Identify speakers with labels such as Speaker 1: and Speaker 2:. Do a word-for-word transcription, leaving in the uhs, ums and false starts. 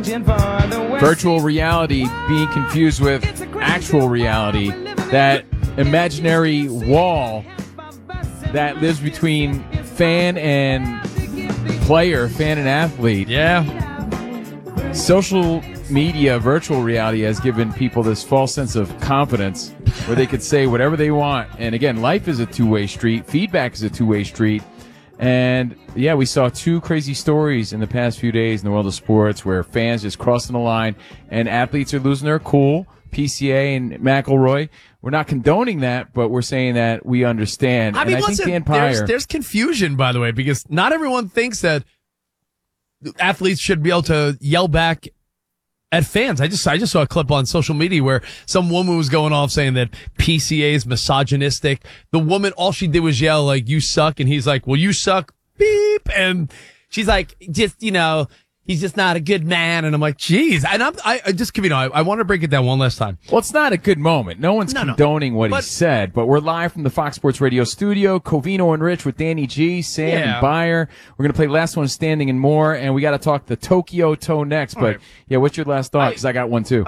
Speaker 1: virtual reality being confused with actual reality, that imaginary wall that lives between fan and player, fan and athlete.
Speaker 2: Yeah.
Speaker 1: Social media, virtual reality has given people this false sense of confidence where they could say whatever they want. And again, life is a two-way street. Feedback is a two-way street. And yeah, we saw two crazy stories in the past few days in the world of sports where fans just crossing the line and athletes are losing their cool. P C A and McElroy. We're not condoning that, but we're saying that we understand.
Speaker 2: I mean,
Speaker 1: and I
Speaker 2: listen,
Speaker 1: think Dan Pryor,
Speaker 2: there's, there's confusion, by the way, because not everyone thinks that athletes should be able to yell back at fans. I just I just saw a clip on social media where some woman was going off saying that P C A is misogynistic. The woman, all she did was yell, like, "You suck," and he's like, "Well, you suck, beep," and she's like, just, you know, he's just not a good man. And I'm like, geez. And I'm, I, I just, you know, I, I want to break it down one last time.
Speaker 1: Well, it's not a good moment. No one's
Speaker 2: no,
Speaker 1: condoning
Speaker 2: no.
Speaker 1: what
Speaker 2: but,
Speaker 1: he said, but we're live from the Fox Sports Radio studio. Covino and Rich with Danny G, Sam
Speaker 2: yeah.
Speaker 1: and Beyer. We're going to play Last One Standing and more, and we got to talk the Tokyo Toe next. But,
Speaker 2: right.
Speaker 1: yeah, what's your last thought? Because I, I got one, too.